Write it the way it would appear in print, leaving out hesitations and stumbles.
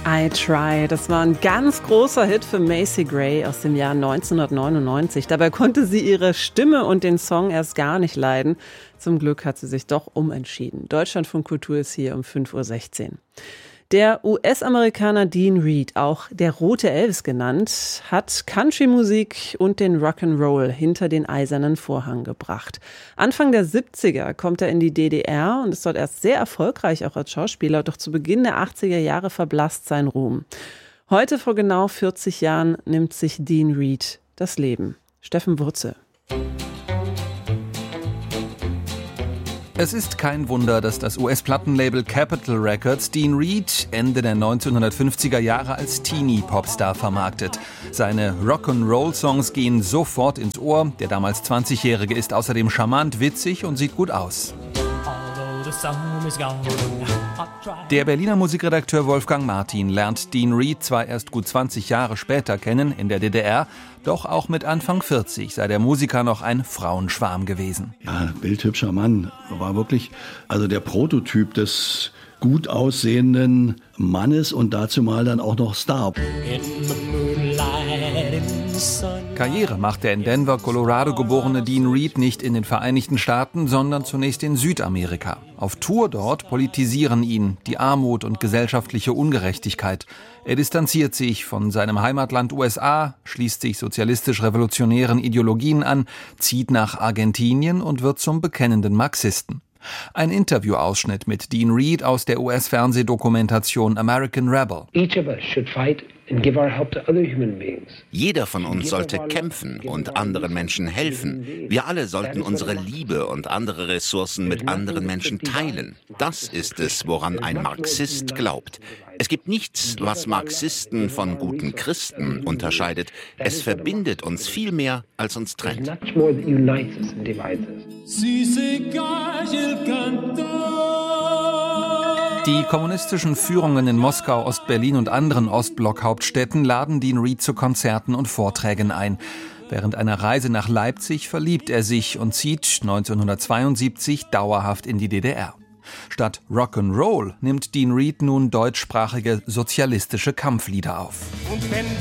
I Try. Das war ein ganz großer Hit für Macy Gray aus dem Jahr 1999. Dabei konnte sie ihre Stimme und den Song erst gar nicht leiden. Zum Glück hat sie sich doch umentschieden. Deutschlandfunk Kultur ist hier um 5.16 Uhr. Der US-Amerikaner Dean Reed, auch der Rote Elvis genannt, hat Country-Musik und den Rock'n'Roll hinter den eisernen Vorhang gebracht. Anfang der 70er kommt er in die DDR und ist dort erst sehr erfolgreich, auch als Schauspieler. Doch zu Beginn der 80er Jahre verblasst sein Ruhm. Heute, vor genau 40 Jahren, nimmt sich Dean Reed das Leben. Steffen Wurze. Es ist kein Wunder, dass das US-Plattenlabel Capitol Records Dean Reed Ende der 1950er Jahre als Teenie-Popstar vermarktet. Seine Rock'n'Roll-Songs gehen sofort ins Ohr. Der damals 20-Jährige ist außerdem charmant, witzig und sieht gut aus. Der Berliner Musikredakteur Wolfgang Martin lernt Dean Reed zwar erst gut 20 Jahre später kennen, in der DDR, doch auch mit Anfang 40 sei der Musiker noch ein Frauenschwarm gewesen. Ja, bildhübscher Mann, war wirklich der Prototyp des gut aussehenden Mannes und dazu mal dann auch noch Star. Karriere macht der in Denver, Colorado geborene Dean Reed nicht in den Vereinigten Staaten, sondern zunächst in Südamerika. Auf Tour dort politisieren ihn die Armut und gesellschaftliche Ungerechtigkeit. Er distanziert sich von seinem Heimatland USA, schließt sich sozialistisch-revolutionären Ideologien an, zieht nach Argentinien und wird zum bekennenden Marxisten. Ein Interviewausschnitt mit Dean Reed aus der US-Fernsehdokumentation American Rebel. Jeder von uns sollte kämpfen und anderen Menschen helfen. Wir alle sollten unsere Liebe und andere Ressourcen mit anderen Menschen teilen. Das ist es, woran ein Marxist glaubt. Es gibt nichts, was Marxisten von guten Christen unterscheidet. Es verbindet uns viel mehr, als uns trennt. Die kommunistischen Führungen in Moskau, Ostberlin und anderen Ostblock-Hauptstädten laden Dean Reed zu Konzerten und Vorträgen ein. Während einer Reise nach Leipzig verliebt er sich und zieht 1972 dauerhaft in die DDR. Statt Rock'n'Roll nimmt Dean Reed nun deutschsprachige sozialistische Kampflieder auf.